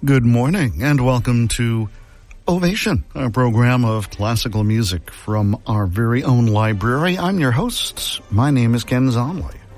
Good morning and welcome to Ovation, a program of classical music from our very own library. I'm your host. My name is Ken Zomley.